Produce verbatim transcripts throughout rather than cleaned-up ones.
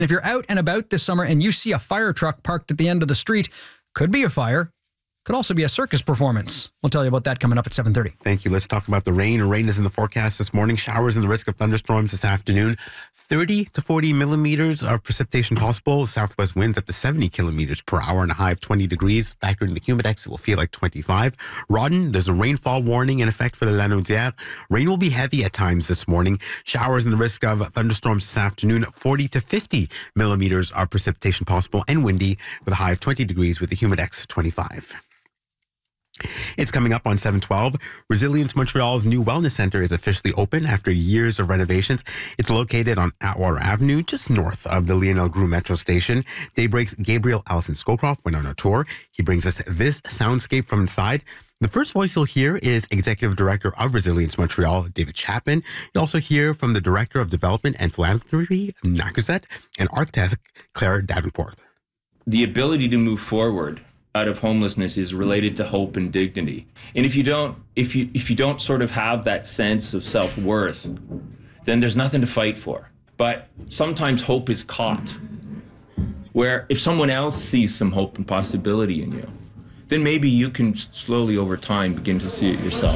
If you're out and about this summer and you see a fire truck parked at the end of the street, could be a fire, could also be a circus performance. We'll tell you about that coming up at seven thirty. Thank you. Let's talk about the rain. Rain is in the forecast this morning. Showers and the risk of thunderstorms this afternoon. thirty to forty millimeters of precipitation possible. Southwest winds up to seventy kilometers per hour and a high of twenty degrees. Factored in the humidex, it will feel like twenty-five. Rawdon, there's a rainfall warning in effect for the Lanaudière. Rain will be heavy at times this morning. Showers and the risk of thunderstorms this afternoon. forty to fifty millimeters of precipitation possible and windy with a high of twenty degrees with the humidex twenty-five. It's coming up on seven twelve. Resilience Montreal's new wellness center is officially open after years of renovations. It's located on Atwater Avenue, just north of the Lionel Groulx Metro Station. Daybreak's Gabriel Allison Scowcroft went on a tour. He brings us this soundscape from inside. The first voice you'll hear is Executive Director of Resilience Montreal, David Chapman. You'll also hear from the Director of Development and Philanthropy, Nacuzette, and architect Claire Davenport. The ability to move forward out of homelessness is related to hope and dignity. And if you don't, if you if you don't sort of have that sense of self-worth, then there's nothing to fight for. But sometimes hope is caught, where if someone else sees some hope and possibility in you, then maybe you can slowly over time begin to see it yourself.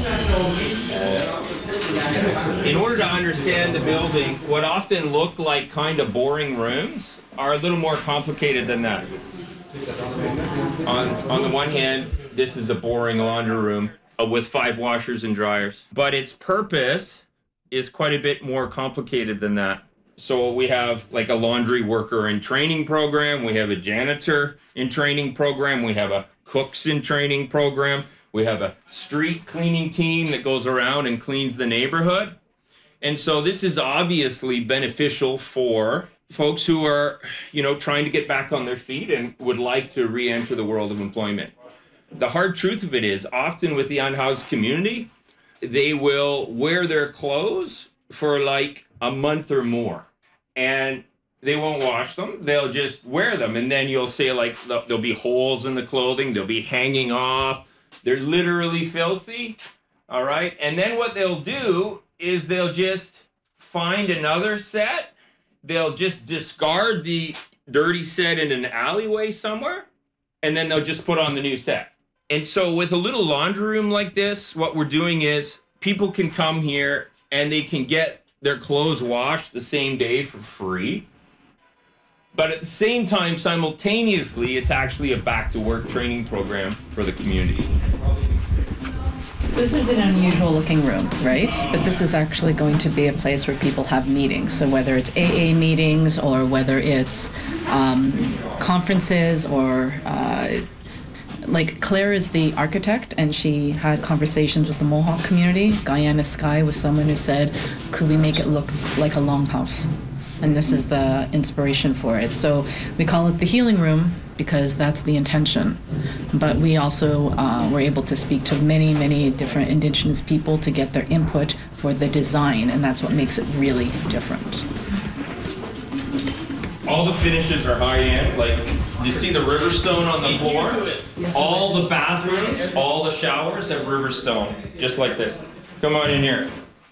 In order to understand the building, what often look like kind of boring rooms are a little more complicated than that. On, on the one hand, this is a boring laundry room uh, with five washers and dryers. But its purpose is quite a bit more complicated than that. So we have like a laundry worker in training program. We have a janitor in training program. We have a cooks in training program. We have a street cleaning team that goes around and cleans the neighborhood. And so this is obviously beneficial for folks who are, you know, trying to get back on their feet and would like to re-enter the world of employment. The hard truth of it is, often with the unhoused community, they will wear their clothes for like a month or more. And they won't wash them. They'll just wear them. And then you'll say like, there'll be holes in the clothing. They'll be hanging off. They're literally filthy. All right. And then what they'll do is they'll just find another set. They'll just discard the dirty set in an alleyway somewhere, and then they'll just put on the new set. And so with a little laundry room like this, what we're doing is people can come here and they can get their clothes washed the same day for free. But at the same time, simultaneously, it's actually a back-to-work training program for the community. This is an unusual looking room, right? But this is actually going to be a place where people have meetings. So whether it's A A meetings or whether it's um, conferences or uh, like Claire is the architect and she had conversations with the Mohawk community. Guyana Sky was someone who said, could we make it look like a longhouse? And this is the inspiration for it. So we call it the healing room because that's the intention. But we also uh, were able to speak to many, many different Indigenous people to get their input for the design, and that's what makes it really different. All the finishes are high-end. Like, you see the Riverstone on the floor? All the bathrooms, all the showers have Riverstone, just like this. Come on in here.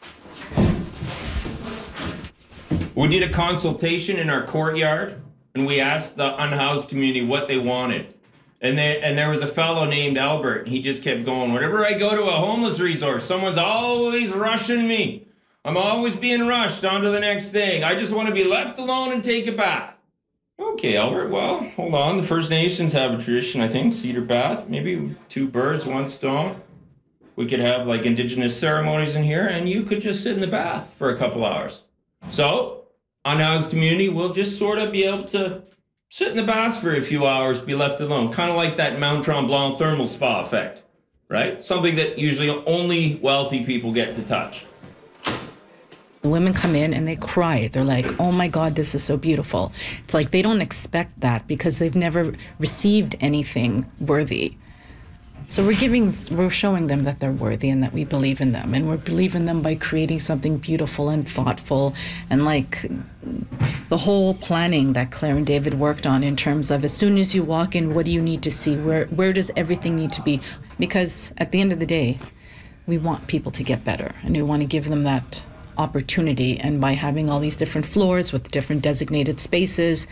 We did a consultation in our courtyard, and we asked the unhoused community what they wanted. And they, and there was a fellow named Albert, and he just kept going, whenever I go to a homeless resort, someone's always rushing me. I'm always being rushed on to the next thing. I just want to be left alone and take a bath. Okay, Albert, well, hold on. The First Nations have a tradition, I think, cedar bath. Maybe two birds, one stone. We could have like Indigenous ceremonies in here, and you could just sit in the bath for a couple hours. So, unhoused community will just sort of be able to sit in the bath for a few hours, be left alone. Kind of like that Mount Tremblant thermal spa effect, right? Something that usually only wealthy people get to touch. The women come in and they cry. They're like, oh my God, this is so beautiful. It's like they don't expect that because they've never received anything worthy. So we're giving, we're showing them that they're worthy and that we believe in them. And we're believing them by creating something beautiful and thoughtful. And like the whole planning that Claire and David worked on in terms of as soon as you walk in, what do you need to see? Where, where does everything need to be? Because at the end of the day, we want people to get better. And we want to give them that opportunity. And by having all these different floors with different designated spaces,